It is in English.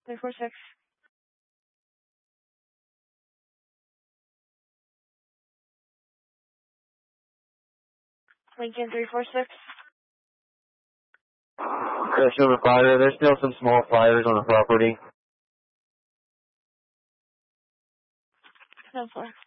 346. Lincoln 346. Crash number 5, there's still some small fires on the property. 10-4.